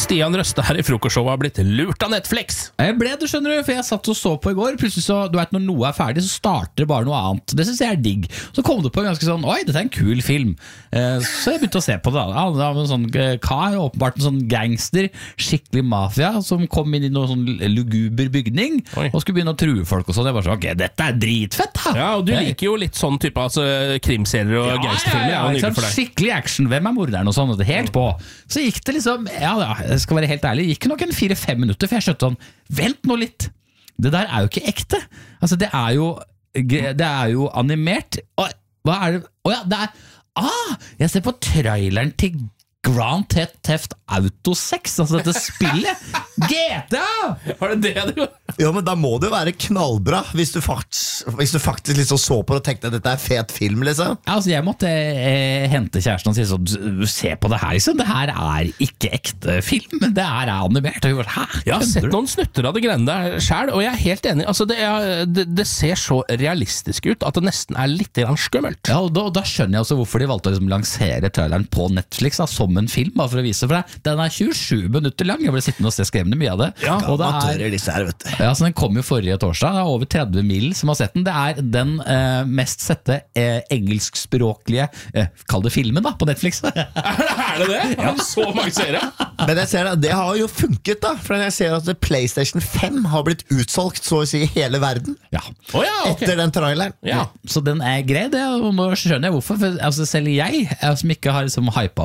Stian Røste her i frokostshowet har blitt lurt av Netflix. Jeg ble det, skjønner du, for jeg satt og så på i går. Plutselig så, du vet, når noe ferdig, så starter det bare noe annet. Det synes jeg digg. Så kom det på ganske sånn, oi, dette en kul film. Så jeg begynte å se på det. Det var en sånn kar, åpenbart en sånn gangster, skikkelig mafia, som kom inn i noen sånn luguber bygning, og skulle begynne å true folk og sånn. Jeg bare så, ok, dette dritfett da. Ja, og du liker jo litt sånn type krimserier og gangsterfilmer. Ja, skikkelig action, hvem morderen og sånn, helt på. Så gikk det liksom, jeg skal være helt ærlig, gikk nok en 4-5 minutter, for jeg skjønte sånn, vent nå litt, det der er jo ikke ekte. Altså, det er jo animert. Hva er det? Det er, jeg ser på traileren til Grand Theft Auto 6, altså dette spillet. GTA! Var det du? Jo, men da må det jo være knallbra hvis du faktisk liksom så på det og tenkte at dette er fet film, liksom. Ja, altså jeg måtte hente kjæresten og si sånn, se på det her, liksom. Det her er ikke ekte film, men det er animert. Og jeg har sett noen snutter av det greiene der selv, og jeg er helt enig. Altså, det ser så realistisk ut at det nesten er litt skummelt. Ja, og da skjønner jeg også hvorfor de valgte å liksom lansere traileren på Netflix som en film, bare for å vise for deg. Den er 27 minutter lang. Jeg ble sittende og se skremmende mye av det. Ja, og disse her, vet du. Ja, så den kom jo forrige torsdag. Det er over 30 mil som har sett den. Det er den mest sette engelskspråklige kall det filmen da, på Netflix. Er det det? Ja. Så mange serier. Men jeg ser det har jo funket da, for jeg ser at PlayStation 5 har blitt utsolgt så å si i hele verden. Ja. Etter den traileren. Ja. Så den er grei, det, og nå skjønner jeg hvorfor. For, altså, selv jeg som ikke har liksom hypet